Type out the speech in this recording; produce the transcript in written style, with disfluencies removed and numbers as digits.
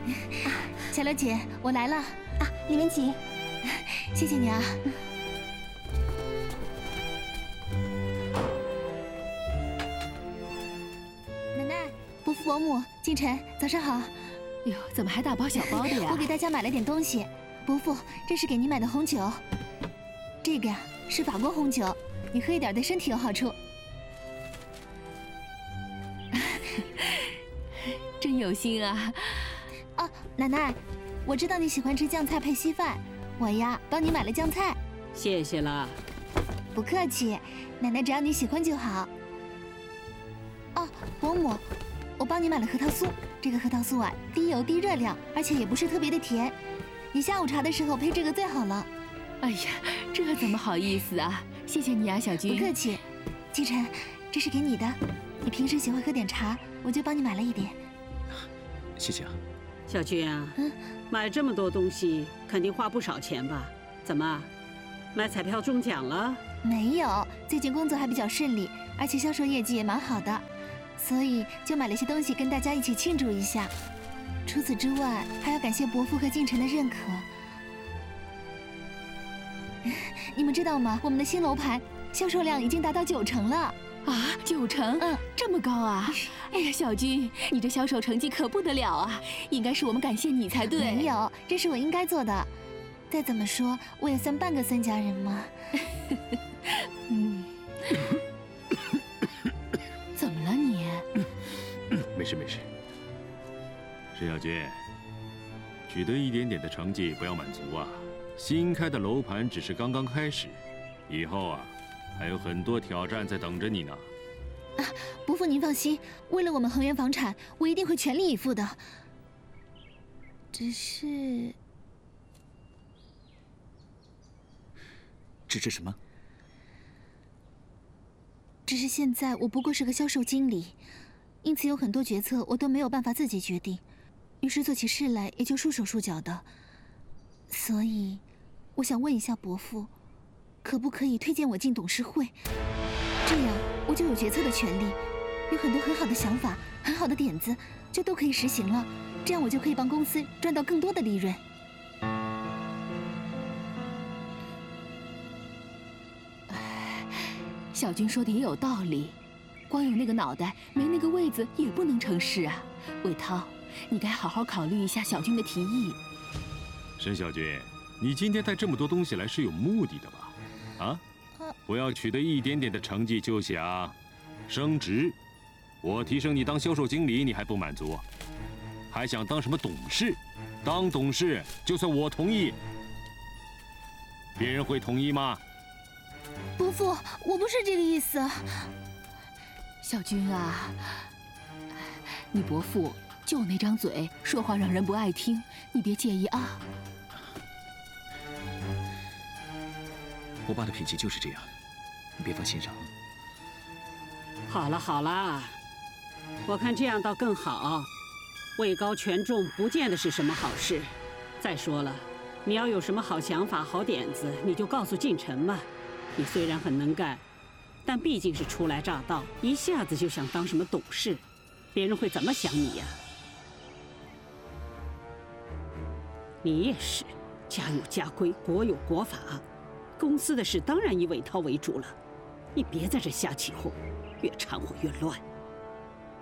小刘姐，我来了啊，里面请。 谢谢你啊。奶奶、伯父、伯母、敬晨，早上好。 哟，怎么还大包小包的呀？ 我给大家买了点东西。伯父，这是给您买的红酒。这个呀是法国红酒，你喝一点对身体有好处。 真有心啊！ 哦，奶奶，我知道你喜欢吃酱菜配稀饭，我呀帮你买了酱菜。 谢谢了。 不客气，奶奶只要你喜欢就好。哦，伯母，我帮你买了核桃酥。这个核桃酥啊，低油低热量，而且也不是特别的甜。你下午茶的时候配这个最好了。 哎呀，这怎么好意思啊！谢谢你啊，小军。 不客气。季晨，这是给你的，你平时喜欢喝点茶，我就帮你买了一点。 谢谢啊。 小军啊，买这么多东西肯定花不少钱吧？怎么，买彩票中奖了？ 没有，最近工作还比较顺利，而且销售业绩也蛮好的，所以就买了些东西跟大家一起庆祝一下。除此之外，还要感谢伯父和敬晨的认可。你们知道吗？我们的新楼盘销售量已经达到90%了。 啊，90%？这么高啊！哎呀，小军，你这销售成绩可不得了啊！应该是我们感谢你才对。 没有，这是我应该做的。再怎么说，我也算半个孙家人嘛。 怎么了你？ 没事没事。沈小军，取得一点点的成绩不要满足啊！新开的楼盘只是刚刚开始，以后啊，还有很多挑战在等着你呢。 啊，伯父您放心，为了我们恒源房产，我一定会全力以赴的。只是什么？ 只是现在我不过是个销售经理，因此有很多决策我都没有办法自己决定，于是做起事来也就束手束脚的。所以，我想问一下伯父，可不可以推荐我进董事会？这样我就有决策的权利，有很多很好的想法、很好的点子，就都可以实行了。这样我就可以帮公司赚到更多的利润。 小军说的也有道理，光有那个脑袋，没那个位子也不能成事啊。魏涛，你该好好考虑一下小军的提议。 沈小军，你今天带这么多东西来是有目的的吧？啊？不要取得一点点的成绩就想升职。我提升你当销售经理，你还不满足，还想当什么董事？当董事就算我同意，别人会同意吗？ 伯父，我不是这个意思。 小军啊，你伯父就那张嘴，说话让人不爱听，你别介意啊。 我爸的脾气就是这样，你别放心上。 好了好了，我看这样倒更好，位高权重不见得是什么好事。再说了，你要有什么好想法、好点子，你就告诉敬晨嘛。你虽然很能干，但毕竟是初来乍到，一下子就想当什么董事，别人会怎么想你呀？你也是，家有家规，国有国法，公司的事当然以韦涛为主了。你别在这瞎起哄，越掺和越乱。